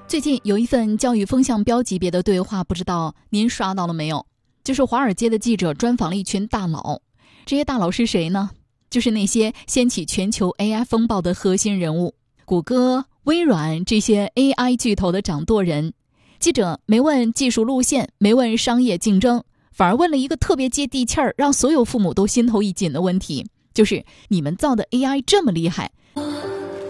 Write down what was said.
最近有一份教育风向标级别的对话，不知道您刷到了没有？就是华尔街的记者专访了一群大佬。这些大佬是谁呢？就是那些掀起全球 AI 风暴的核心人物，谷歌、微软这些 AI 巨头的掌舵人。记者没问技术路线，没问商业竞争，反而问了一个特别接地气儿，让所有父母都心头一紧的问题，就是你们造的 AI 这么厉害，